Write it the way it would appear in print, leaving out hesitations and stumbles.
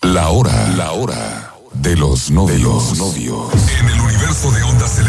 La hora de los novios. En el universo de Onda